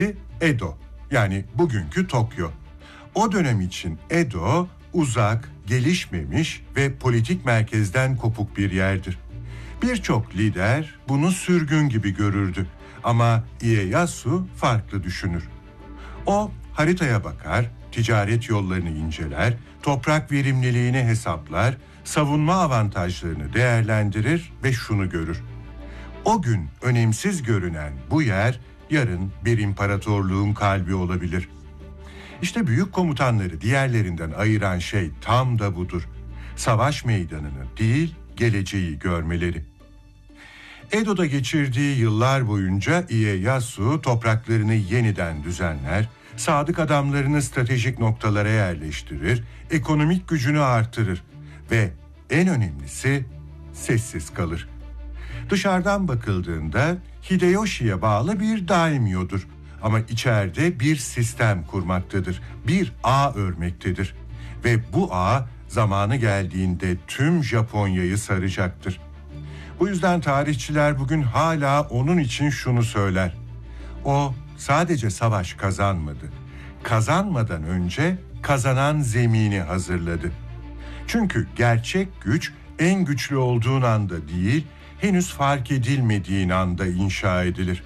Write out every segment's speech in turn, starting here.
Edo, yani bugünkü Tokyo. O dönem için Edo uzak, gelişmemiş ve politik merkezden kopuk bir yerdir. Birçok lider bunu sürgün gibi görürdü ama Ieyasu farklı düşünür. O haritaya bakar, ticaret yollarını inceler, toprak verimliliğini hesaplar, savunma avantajlarını değerlendirir ve şunu görür: o gün önemsiz görünen bu yer yarın bir imparatorluğun kalbi olabilir. İşte büyük komutanları diğerlerinden ayıran şey tam da budur. Savaş meydanını değil, geleceği görmeleri. Edo'da geçirdiği yıllar boyunca Ieyasu topraklarını yeniden düzenler, sadık adamlarını stratejik noktalara yerleştirir, ekonomik gücünü artırır ve en önemlisi sessiz kalır. Dışarıdan bakıldığında Hideyoshi'ye bağlı bir daimyodur ama içeride bir sistem kurmaktadır, bir ağ örmektedir ve bu ağ zamanı geldiğinde tüm Japonya'yı saracaktır. Bu yüzden tarihçiler bugün hala onun için şunu söyler: o sadece savaş kazanmadı, kazanmadan önce kazanan zemini hazırladı. Çünkü gerçek güç en güçlü olduğun anda değil, henüz fark edilmediğin anda inşa edilir.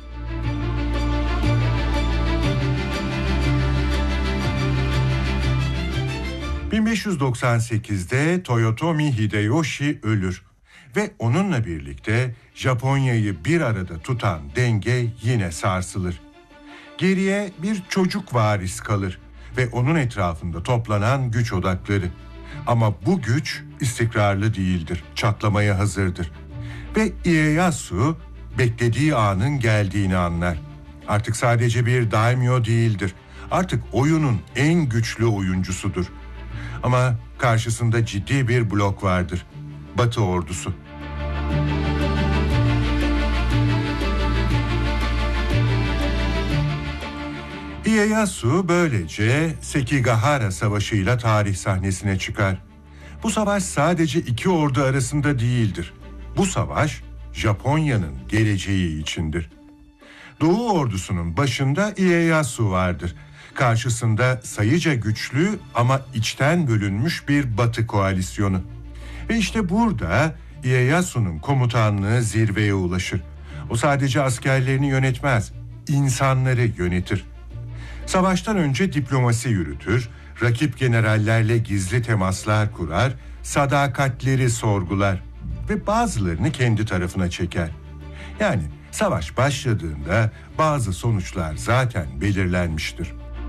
...1598'de Toyotomi Hideyoshi ölür ve onunla birlikte Japonya'yı bir arada tutan denge yine sarsılır. Geriye bir çocuk varis kalır ve onun etrafında toplanan güç odakları. Ama bu güç istikrarlı değildir, çatlamaya hazırdır. Ve Ieyasu beklediği anın geldiğini anlar. Artık sadece bir daimyo değildir. Artık oyunun en güçlü oyuncusudur. Ama karşısında ciddi bir blok vardır: Batı ordusu. Ieyasu böylece Sekigahara Savaşı'yla tarih sahnesine çıkar. Bu savaş sadece iki ordu arasında değildir. Bu savaş Japonya'nın geleceği içindir. Doğu ordusunun başında Ieyasu vardır. Karşısında sayıca güçlü ama içten bölünmüş bir Batı koalisyonu. Ve işte burada Ieyasu'nun komutanlığı zirveye ulaşır. O sadece askerlerini yönetmez, insanları yönetir. Savaştan önce diplomasi yürütür, rakip generallerle gizli temaslar kurar, sadakatleri sorgular ve bazılarını kendi tarafına çeker. Yani savaş başladığında bazı sonuçlar zaten belirlenmiştir.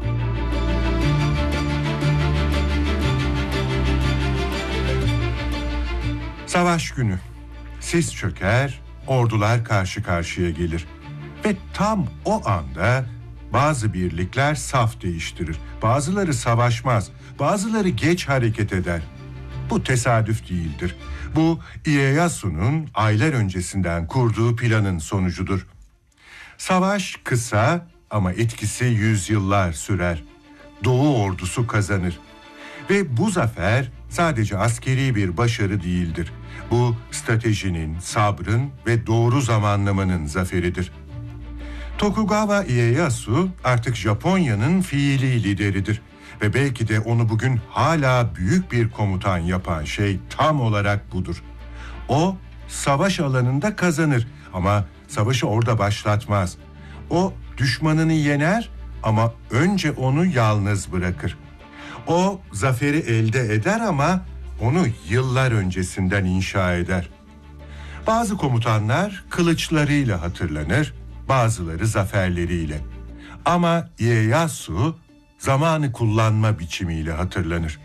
Savaş günü. Sis çöker, ordular karşı karşıya gelir. Ve tam o anda bazı birlikler saf değiştirir. Bazıları savaşmaz, bazıları geç hareket eder. Bu tesadüf değildir. Bu Ieyasu'nun aylar öncesinden kurduğu planın sonucudur. Savaş kısa ama etkisi yüzyıllar sürer. Doğu ordusu kazanır. Ve bu zafer sadece askeri bir başarı değildir. Bu stratejinin, sabrın ve doğru zamanlamanın zaferidir. Tokugawa Ieyasu artık Japonya'nın fiili lideridir. Ve belki de onu bugün hala büyük bir komutan yapan şey tam olarak budur. O savaş alanında kazanır ama savaşı orada başlatmaz. O düşmanını yener ama önce onu yalnız bırakır. O zaferi elde eder ama onu yıllar öncesinden inşa eder. Bazı komutanlar kılıçlarıyla hatırlanır, bazıları zaferleriyle. Ama Ieyasu zamanı kullanma biçimiyle hatırlanır.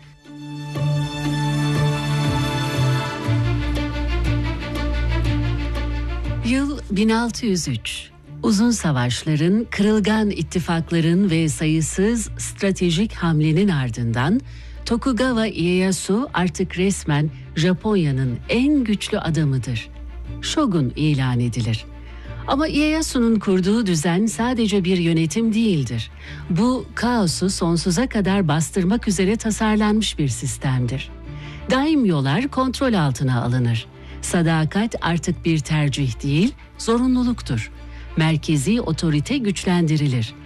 Yıl 1603. Uzun savaşların, kırılgan ittifakların ve sayısız stratejik hamlenin ardından Tokugawa Ieyasu artık resmen Japonya'nın en güçlü adamıdır. Shogun ilan edilir. Ama Ieyasu'nun kurduğu düzen sadece bir yönetim değildir. Bu kaosu sonsuza kadar bastırmak üzere tasarlanmış bir sistemdir. Daimyolar kontrol altına alınır. Sadakat artık bir tercih değil, zorunluluktur. Merkezi otorite güçlendirilir.